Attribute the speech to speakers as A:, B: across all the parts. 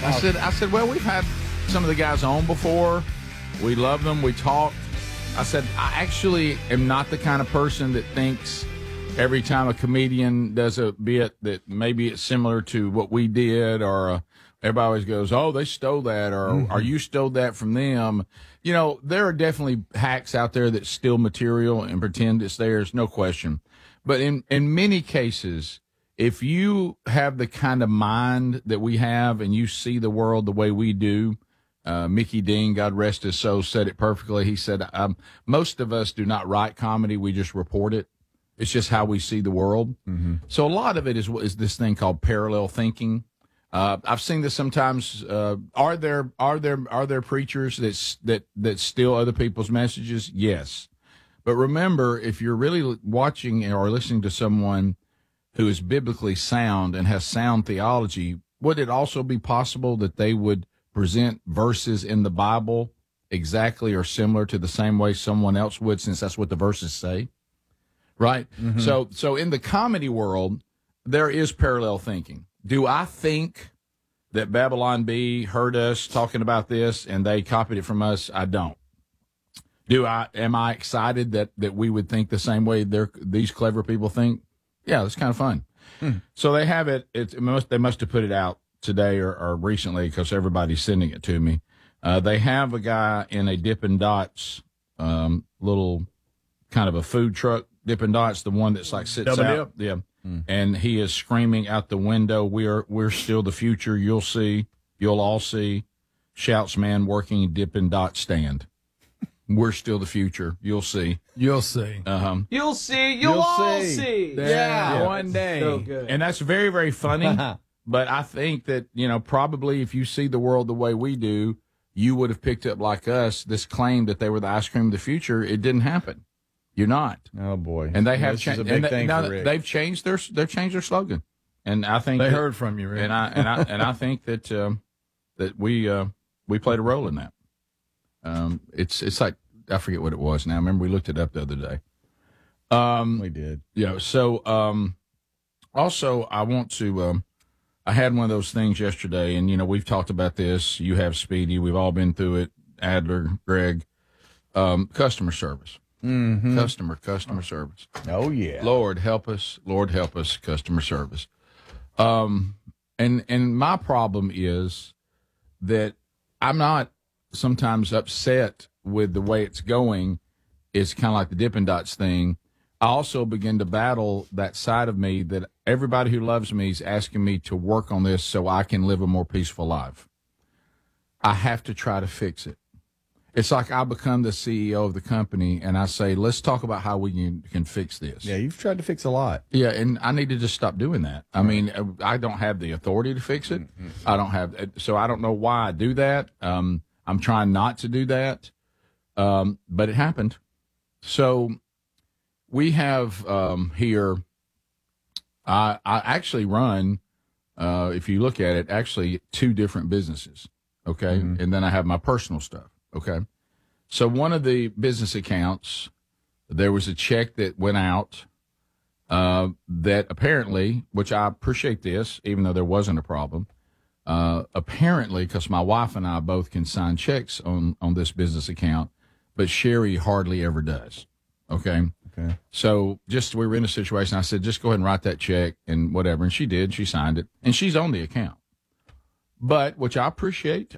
A: I said, well, we've had some of the guys on before. We love them. We talked. I said, I actually am not the kind of person that thinks every time a comedian does a bit that maybe it's similar to what we did, or everybody always goes, oh, they stole that, or you stole that from them. You know, there are definitely hacks out there that steal material and pretend it's theirs, no question. But in many cases, if you have the kind of mind that we have and you see the world the way we do, Mickey Dean, God rest his soul, said it perfectly. He said, most of us do not write comedy. We just report it. It's just how we see the world. Mm-hmm. So a lot of it is this thing called parallel thinking. I've seen this sometimes. Are there preachers that steal other people's messages? Yes. But remember, if you're really watching or listening to someone who is biblically sound and has sound theology, would it also be possible that they would present verses in the Bible exactly or similar to the same way someone else would, since that's what the verses say? Right? Mm-hmm. So in the comedy world, there is parallel thinking. Do I think that Babylon Bee heard us talking about this and they copied it from us? I don't. Am I excited that we would think the same way these clever people think? Yeah, it's kind of fun. So they have it. They must have put it out today or recently, because everybody's sending it to me. They have a guy in a Dippin' Dots little kind of a food truck. Dippin' Dots, the one that's like sits
B: Double
A: out.
B: dip.
A: Yeah. And he is screaming out the window, we're still the future. You'll see. You'll all see. Shouts man working Dippin' Dot stand. We're still the future. You'll see.
B: You'll see.
C: You'll see. You'll all see.
B: Yeah, one day.
C: So good.
A: And that's very, very funny. But I think that, probably if you see the world the way we do, you would have picked up, like us, this claim that they were the ice cream of the future. It didn't happen. You're not.
D: Oh boy.
A: And they have
D: changed. They've
A: changed their slogan. And I think
B: they heard from you, Rick.
A: And I think that that we played a role in that. It's like, I forget what it was now. I remember we looked it up the other day.
D: We did.
A: Yeah. So also I want to I had one of those things yesterday, and we've talked about this. You have, Speedy. We've all been through it. Adler, Greg. Customer service.
D: Mm-hmm.
A: Customer service.
D: Oh yeah.
A: Lord help us, customer service. And my problem is that I'm not sometimes upset with the way it's going. It's kind of like the Dippin' Dots thing. I also begin to battle that side of me that everybody who loves me is asking me to work on this so I can live a more peaceful life. I have to try to fix it. It's like I become the CEO of the company and I say, let's talk about how we can fix this.
D: Yeah, you've tried to fix a lot.
A: Yeah, and I need to just stop doing that. I mean, I don't have the authority to fix it. Mm-hmm. So I don't know why I do that. I'm trying not to do that, but it happened. So we have here, I actually run, if you look at it, actually 2 different businesses, okay? Mm-hmm. And then I have my personal stuff. Okay. So one of the business accounts, there was a check that went out that apparently, which I appreciate this, even though there wasn't a problem, apparently, because my wife and I both can sign checks on this business account, but Sherry hardly ever does. Okay.
D: Okay.
A: So we were in a situation, I said, just go ahead and write that check and whatever. And she did. She signed it. And she's on the account. But, which I appreciate.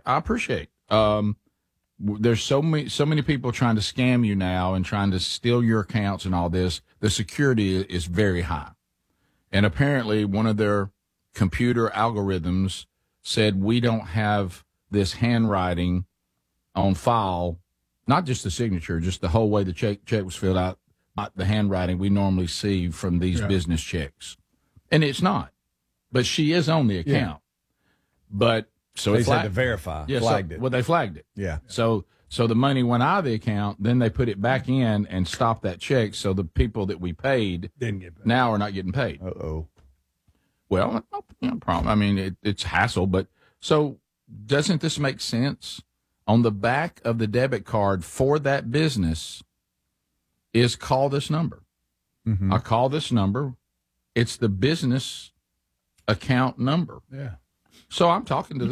A: There's so many people trying to scam you now and trying to steal your accounts and all this. The security is very high. And apparently one of their computer algorithms said we don't have this handwriting on file, not just the signature, just the whole way the check was filled out, not the handwriting we normally see from these business checks. And it's not. But she is on the account. Yeah. But so
D: they had to verify.
A: Yeah,
D: flagged it.
A: Well, they flagged it.
D: Yeah.
A: So the money went out of the account. Then they put it back in and stopped that check. So the people that we paid
B: didn't get paid.
A: Now are not getting paid.
D: Uh-oh.
A: Well, no problem. I mean, it's hassle. But so doesn't this make sense? On the back of the debit card for that business is call this number. Mm-hmm. I call this number. It's the business account number.
B: Yeah.
A: So I'm talking to the